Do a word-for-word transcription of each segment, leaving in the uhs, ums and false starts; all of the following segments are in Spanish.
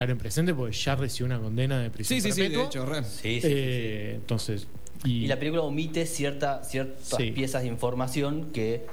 en presente porque ya recibió una condena de prisión Sí, sí, sí, perpetua. de hecho, re. Sí, sí, Eh, sí, sí. Entonces... Y la película omite cierta, ciertas Sí. piezas de información que,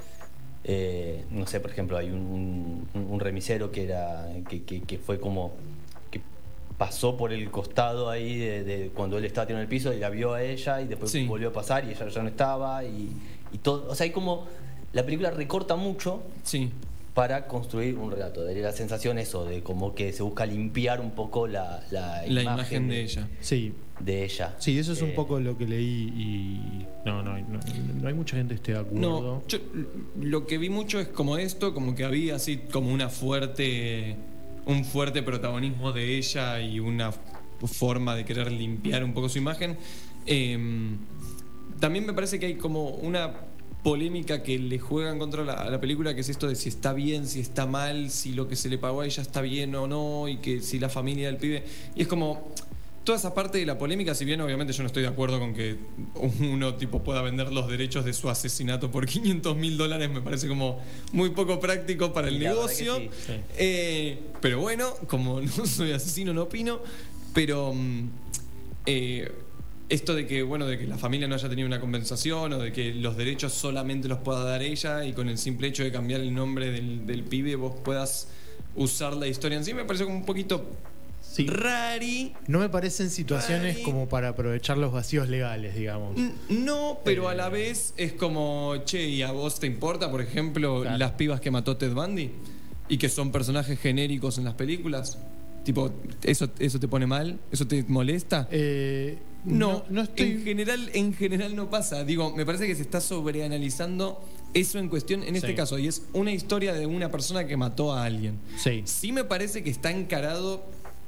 eh, no sé, por ejemplo, hay un, un, un remisero que era que, que, que fue como que pasó por el costado ahí de, de cuando él estaba tirado en el piso y la vio a ella y después Sí. volvió a pasar y ella ya no estaba y, y todo, o sea, hay como la película recorta mucho Sí. para construir un relato. Daría la sensación eso de como que se busca limpiar un poco la, la, La imagen, imagen de ella. Sí, de ella. sí, eso es un Eh, poco lo que leí y no, no, no, no hay mucha gente que esté de acuerdo. No, yo lo que vi mucho es como esto, como que había así como una fuerte, un fuerte protagonismo de ella y una forma de querer limpiar un poco su imagen. Eh, también me parece que hay como una polémica que le juegan contra la, a la película, que es esto de si está bien, si está mal, si lo que se le pagó a ella está bien o no, y que si la familia del pibe. Y es como toda esa parte de la polémica, si bien obviamente yo no estoy de acuerdo con que uno tipo pueda vender los derechos de su asesinato por quinientos mil dólares, me parece como muy poco práctico para el Y la verdad negocio. que sí. Sí. Eh, pero bueno, como no soy asesino, no opino. Pero mm, eh, esto de que, bueno, de que la familia no haya tenido una compensación o de que los derechos solamente los pueda dar ella y con el simple hecho de cambiar el nombre del, del pibe vos puedas usar la historia en sí, me parece como un poquito Sí. rari. No me parecen situaciones Rari. como para aprovechar los vacíos legales, digamos. N- No, pero a la Eh. vez es como, che, ¿y a vos te importa, por ejemplo, Claro. las pibas que mató Ted Bundy? Y que son personajes genéricos en las películas. Tipo, ¿eso, eso te pone mal? ¿Eso te molesta? Eh, No, no estoy... en general, en general no pasa. Digo, me parece que se está sobreanalizando eso en cuestión, en este Sí. caso, y es una historia de una persona que mató a alguien. Sí. Sí me parece que está encarado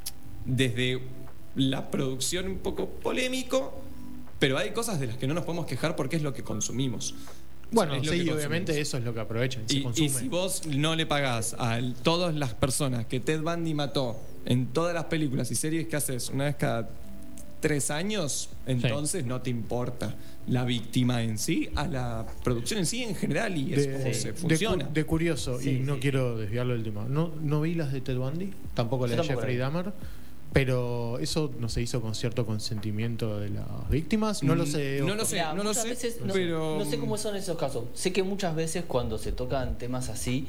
desde la producción un poco polémico, pero hay cosas de las que no nos podemos quejar porque es lo que consumimos. Bueno, O sea, es lo sí, que obviamente consumimos. eso es lo que aprovechan, se Y, consume. y si vos no le pagás a el- todas las personas que Ted Bundy mató en todas las películas y series que haces una vez cada tres años, entonces no te importa la víctima en sí, a la producción en sí en general, y es de, como Sí. se de cu- funciona. de curioso, Sí, y no sí, quiero desviarlo del tema. No, no vi las de Ted Bundy, tampoco Yo la de tampoco Jeffrey la vi. Dahmer, pero eso no se hizo con cierto consentimiento de las víctimas. No lo sé. Mm, no ojo. lo sé. Mirá, no lo muchas sé, veces no, pero- no sé cómo son esos casos. Sé que muchas veces cuando se tocan temas así,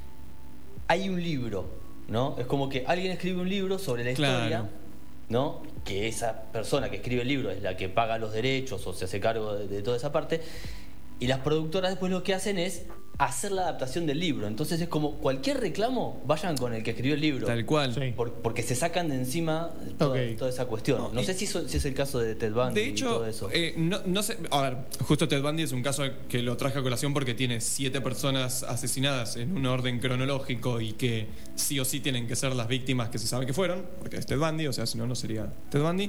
hay un libro, ¿no? Es como que alguien escribe un libro sobre la Claro. historia, ¿no? Que esa persona que escribe el libro es la que paga los derechos o se hace cargo de, de toda esa parte. Y las productoras después lo que hacen es hacer la adaptación del libro. Entonces es como cualquier reclamo, vayan con el que escribió el libro. Tal cual. Sí. Por- porque se sacan de encima toda, Ok. toda esa cuestión. No, No, y- sé si, eso- si es el caso de Ted Bundy De y hecho, todo eso. eh, no, no sé. A ver, justo Ted Bundy es un caso que lo traje a colación porque tiene siete personas asesinadas en un orden cronológico y que sí o sí tienen que ser las víctimas que se sabe que fueron, porque es Ted Bundy, o sea, si no, no sería Ted Bundy.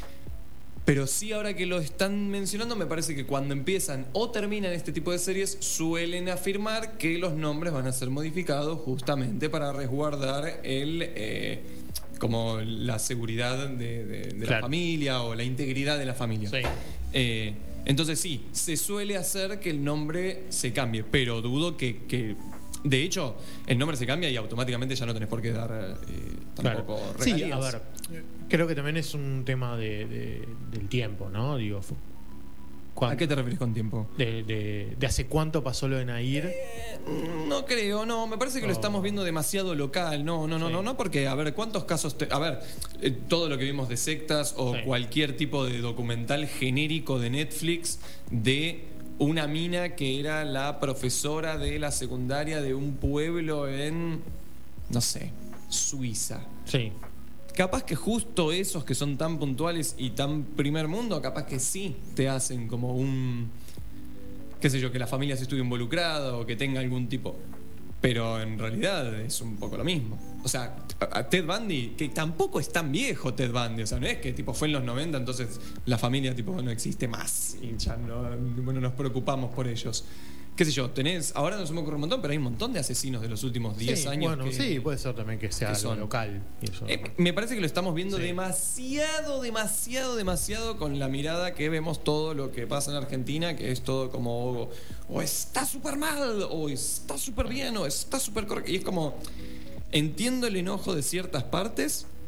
Pero sí, ahora que lo están mencionando, me parece que cuando empiezan o terminan este tipo de series, suelen afirmar que los nombres van a ser modificados justamente para resguardar el. Eh, como la seguridad de, de- de la Claro. familia o la integridad de la familia. Sí. Eh, entonces sí, se suele hacer que el nombre se cambie, pero dudo que, que- de hecho, el nombre se cambia y automáticamente ya no tenés por qué dar eh, tampoco Claro. Sí, regalías. a ver, creo que también es un tema de, de- del tiempo, ¿no? Digo, fu- cuán- ¿A qué te refieres con tiempo? de, de- de hace cuánto pasó lo de Nair. No creo, no, me parece que lo Oh. estamos viendo demasiado local, no, no, no, Sí. no, no, porque, a ver, ¿cuántos casos, te- a ver, eh, todo lo que vimos de sectas o Sí. cualquier tipo de documental genérico de Netflix de una mina que era la profesora de la secundaria de un pueblo en, no sé, Suiza. Sí. Capaz que justo esos que son tan puntuales y tan primer mundo, capaz que sí te hacen como un, qué sé yo, que la familia se estuviera involucrada o que tenga algún tipo. Pero en realidad es un poco lo mismo. O sea, a a Ted Bundy, que tampoco es tan viejo Ted Bundy, o sea, no es que tipo fue en los noventa, entonces la familia tipo no existe más y ya no, bueno, nos preocupamos por ellos. Qué sé yo, tenés, ahora no se me ocurre un montón, pero hay un montón de asesinos de los últimos diez Sí, años. bueno, que- sí, puede ser también que sea que algo son. local. y eso. Eh, me parece que lo estamos viendo Sí. demasiado, demasiado, demasiado con la mirada que vemos todo lo que pasa en Argentina, que es todo como o está súper mal, o está súper bien, o está súper correcto. Y es como, entiendo el enojo de ciertas partes,